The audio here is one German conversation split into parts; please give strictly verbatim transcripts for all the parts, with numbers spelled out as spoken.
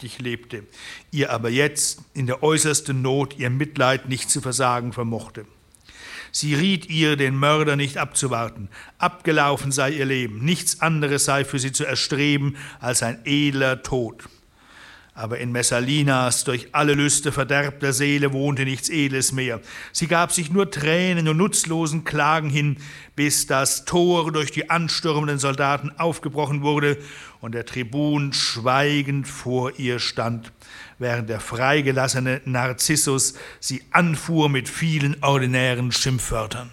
aufrichtig lebte, ihr aber jetzt in der äußersten Not ihr Mitleid nicht zu versagen vermochte. Sie riet ihr, den Mörder nicht abzuwarten. Abgelaufen sei ihr Leben, nichts anderes sei für sie zu erstreben als ein edler Tod. Aber in Messalinas durch alle Lüste verderbter Seele wohnte nichts Edles mehr. Sie gab sich nur Tränen und nutzlosen Klagen hin, bis das Tor durch die anstürmenden Soldaten aufgebrochen wurde und der Tribun schweigend vor ihr stand, während der freigelassene Narzissus sie anfuhr mit vielen ordinären Schimpfwörtern.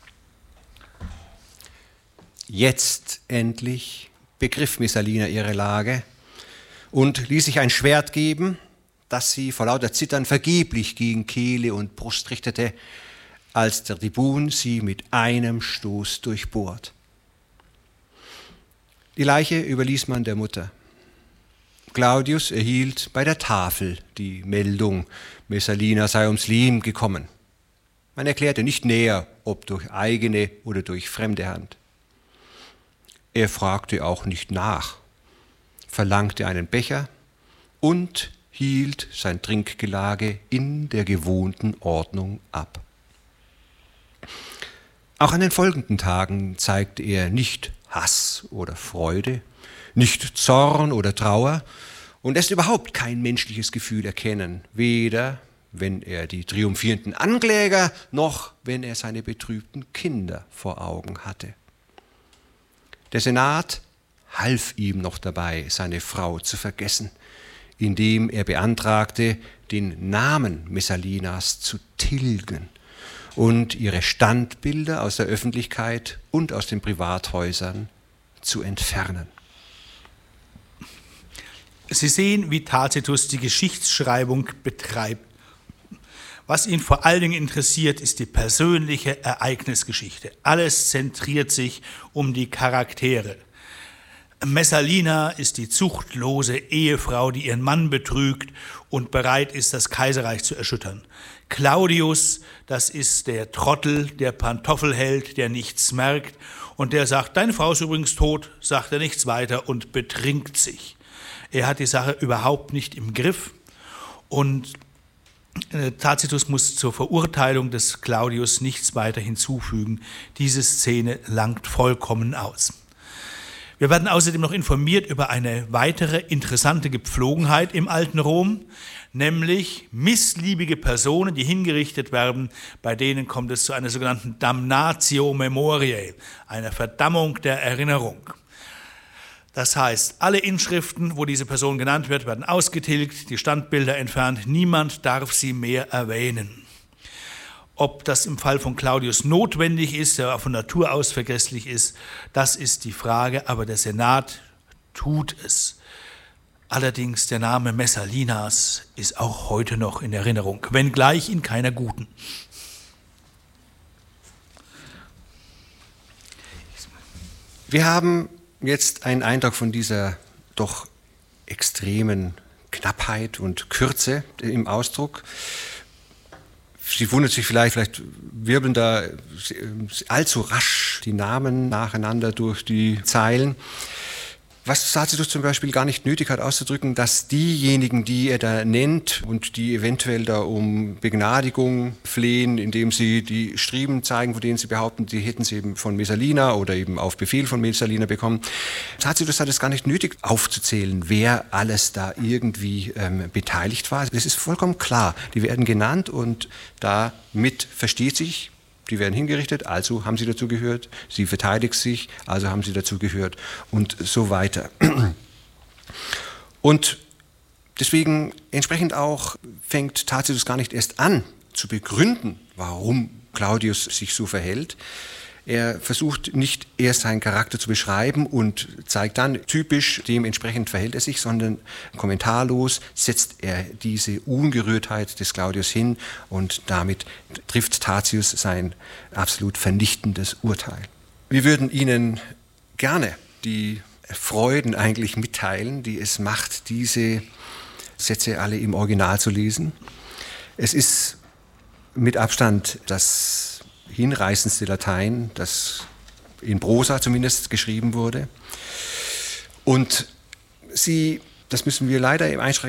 Jetzt endlich begriff Messalina ihre Lage und ließ sich ein Schwert geben, das sie vor lauter Zittern vergeblich gegen Kehle und Brust richtete, als der Tribun sie mit einem Stoß durchbohrt. Die Leiche überließ man der Mutter. Claudius erhielt bei der Tafel die Meldung, Messalina sei ums Leben gekommen. Man erklärte nicht näher, ob durch eigene oder durch fremde Hand. Er fragte auch nicht nach, verlangte einen Becher und hielt sein Trinkgelage in der gewohnten Ordnung ab. Auch an den folgenden Tagen zeigte er nicht Hass oder Freude, nicht Zorn oder Trauer und lässt überhaupt kein menschliches Gefühl erkennen, weder wenn er die triumphierenden Ankläger noch wenn er seine betrübten Kinder vor Augen hatte. Der Senat half ihm noch dabei, seine Frau zu vergessen, indem er beantragte, den Namen Messalinas zu tilgen und ihre Standbilder aus der Öffentlichkeit und aus den Privathäusern zu entfernen. Sie sehen, wie Tacitus die Geschichtsschreibung betreibt. Was ihn vor allen Dingen interessiert, ist die persönliche Ereignisgeschichte. Alles zentriert sich um die Charaktere. Messalina ist die zuchtlose Ehefrau, die ihren Mann betrügt und bereit ist, das Kaiserreich zu erschüttern. Claudius, das ist der Trottel, der Pantoffelheld, der nichts merkt und der sagt, deine Frau ist übrigens tot, sagt er nichts weiter und betrinkt sich. Er hat die Sache überhaupt nicht im Griff und Tacitus muss zur Verurteilung des Claudius nichts weiter hinzufügen. Diese Szene langt vollkommen aus. Wir werden außerdem noch informiert über eine weitere interessante Gepflogenheit im alten Rom, nämlich missliebige Personen, die hingerichtet werden, bei denen kommt es zu einer sogenannten Damnatio Memoriae, einer Verdammung der Erinnerung. Das heißt, alle Inschriften, wo diese Person genannt wird, werden ausgetilgt, die Standbilder entfernt, niemand darf sie mehr erwähnen. Ob das im Fall von Claudius notwendig ist, der von Natur aus vergesslich ist, das ist die Frage, aber der Senat tut es. Allerdings der Name Messalinas ist auch heute noch in Erinnerung, wenngleich in keiner guten. Wir haben jetzt einen Eindruck von dieser doch extremen Knappheit und Kürze im Ausdruck. Sie wundert sich vielleicht, vielleicht wirbeln da allzu rasch die Namen nacheinander durch die Zeilen. Was Tacitus zum Beispiel gar nicht nötig hat auszudrücken, dass diejenigen, die er da nennt und die eventuell da um Begnadigung flehen, indem sie die Striemen zeigen, von denen sie behaupten, die hätten sie eben von Messalina oder eben auf Befehl von Messalina bekommen. Tacitus hat es gar nicht nötig aufzuzählen, wer alles da irgendwie ähm, beteiligt war. Das ist vollkommen klar. Die werden genannt und damit versteht sich, die werden hingerichtet, also haben sie dazu gehört, sie verteidigt sich, also haben sie dazu gehört und so weiter. Und deswegen entsprechend auch fängt Tacitus gar nicht erst an zu begründen, warum Claudius sich so verhält. Er versucht nicht erst seinen Charakter zu beschreiben und zeigt dann, typisch dementsprechend verhält er sich, sondern kommentarlos setzt er diese Ungerührtheit des Claudius hin und damit trifft Tatius sein absolut vernichtendes Urteil. Wir würden Ihnen gerne die Freuden eigentlich mitteilen, die es macht, diese Sätze alle im Original zu lesen. Es ist mit Abstand das hinreißendste Latein, das in Prosa zumindest geschrieben wurde. Und sie, das müssen wir leider im Einschränkungen